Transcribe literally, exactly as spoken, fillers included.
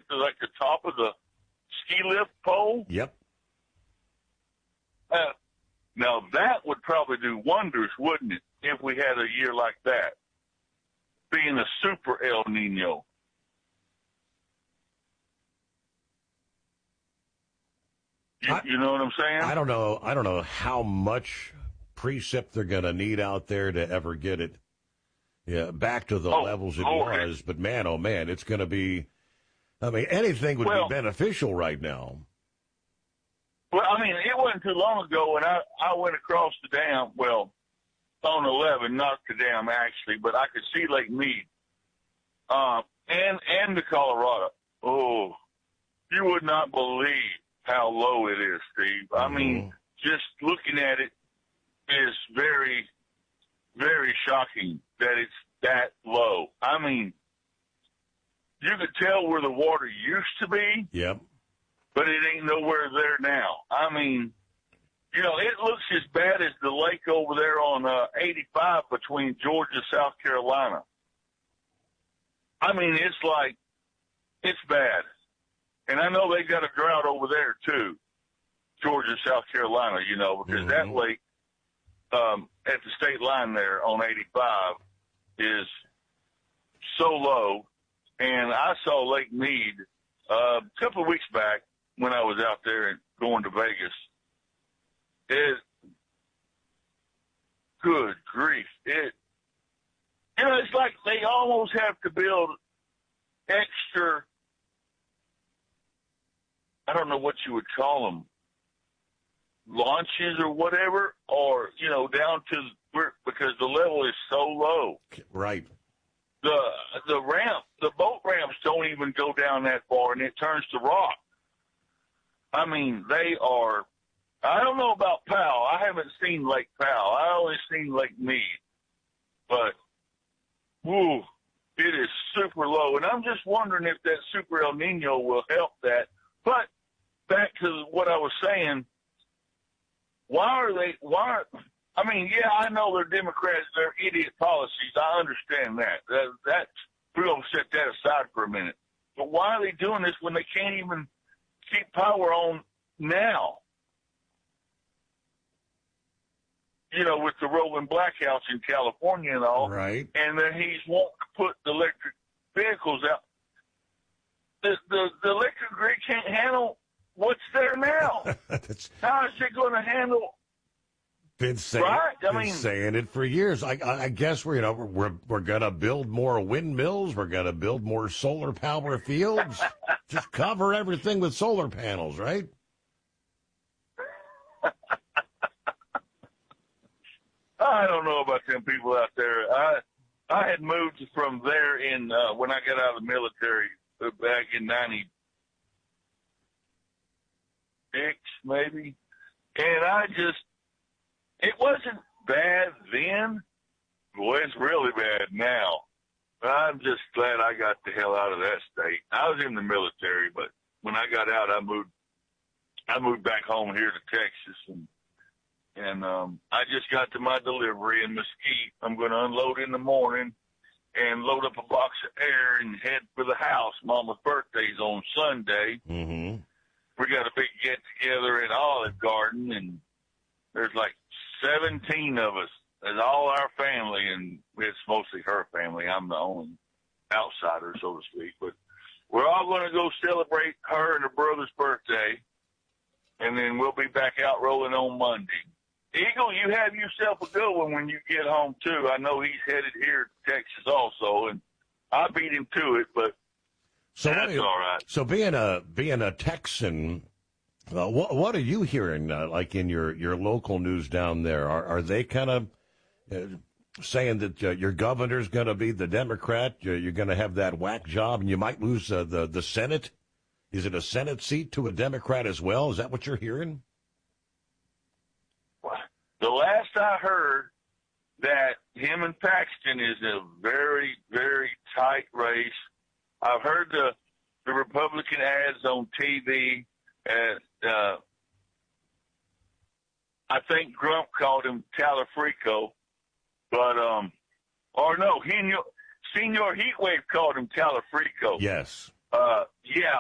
to like the top of the ski lift pole. Yep. Uh, now that would probably do wonders, wouldn't it, if we had a year like that, being a super El Nino. You, I, you know what I'm saying? I don't know. I don't know how much precip they're going to need out there to ever get it yeah, back to the oh, levels it oh, was. But, man, oh, man, it's going to be – I mean, anything would well, be beneficial right now. Well, I mean, it wasn't too long ago when I, I went across the dam, well, on eleven, not the dam actually, but I could see Lake Mead uh, and, and the Colorado. Oh, you would not believe how low it is, Steve. I Mm-hmm. mean, just looking at it is very, very shocking that it's that low. I mean, you could tell where the water used to be. Yep. But it ain't nowhere there now. I mean, you know, it looks as bad as the lake over there on uh, eighty-five between Georgia and South Carolina. I mean, it's like, it's bad. And I know they got a drought over there, too, Georgia, South Carolina, you know, because Mm-hmm. that lake um, at the state line there on eighty-five is so low. And I saw Lake Mead uh, a couple of weeks back when I was out there and going to Vegas. It, good grief. It, you know, it's like they almost have to build extra, I don't know what you would call them, launches or whatever, or, you know, down to where, because the level is so low. Right. The the ramp, the boat ramps don't even go down that far, and it turns to rock. I mean, they are, I don't know about Powell. I haven't seen Lake Powell. I only seen Lake Mead. But, whoo, it is super low. And I'm just wondering if that super El Nino will help that. But back to what I was saying, why are they, why, I mean, yeah, I know they're Democrats, they're idiot policies. I understand that. that that's, we're going to set that aside for a minute. But why are they doing this when they can't even keep power on now? You know, with the rolling blackouts in California and all. Right. And then he's wanting to put the electric vehicles out. The, the, the electric grid can't handle what's there now. That's How is it going to handle? been saying, Right? I been mean- saying it for years. I, I I guess we're you know we're we're gonna build more windmills. We're gonna build more solar power fields. Just cover everything with solar panels, right? I don't know about them people out there. I I had moved from there in uh, when I got out of the military uh, back in ninety-six, maybe, and I just it wasn't bad then. Boy, it's really bad now. I'm just glad I got the hell out of that state. I was in the military, but when I got out, I moved. I moved back home here to Texas, and and um, I just got to my delivery in Mesquite. I'm going to unload in the morning and load up a box of air and head for the house. Mama's birthday's on Sunday. Mm-hmm. We got a big get together at Olive Garden, and there's like seventeen of us. It's all our family, and it's mostly her family. I'm the only outsider, so to speak. But we're all going to go celebrate her and her brother's birthday, and then we'll be back out rolling on Monday. Eagle, you have yourself a good one when you get home, too. I know he's headed here to Texas also, and I beat him to it, but So that's what- all right. So being a being a Texan, uh, what what are you hearing uh, like in your, your local news down there? Are are they kind of uh, saying that uh, your governor's going to be the Democrat? You're, you're going to have that whack job, and you might lose uh, the the Senate? Is it a Senate seat to a Democrat as well? Is that what you're hearing? The last I heard, that him and Paxton is a very, very tight race. I've heard the the Republican ads on T V. At, uh, I think Grump called him Talafrico, but um, or no, Senior Senior Heatwave called him Talafrico. Yes. Uh, yeah,